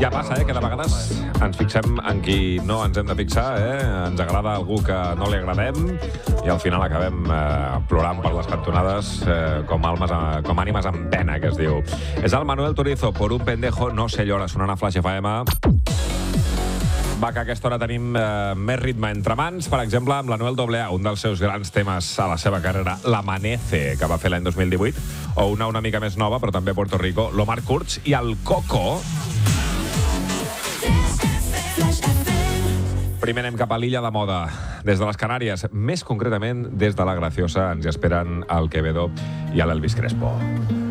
Ja passa, que de vegades ens fixem en qui no ens hem de fixar, Ens agrada algú que no li agradem i al final acabem plorant per les cantonades com ànimes en pena, que es diu. És el Manuel Turizo, Por un pendejo no se llora, sonant a Flash FM. Va, que a aquesta hora tenim més ritme entre mans, per exemple, amb la Noel AA, un dels seus grans temes a la seva carrera, l'Amanece, que va fer l'any 2018, o una mica més nova, però també a Puerto Rico, l'Omar Kurz i el Coco. Primer anem cap a l'illa de Moda, des de les Canàries, més concretament des de la Graciosa. Ens hi esperen el Quevedo i l'Elvis Crespo.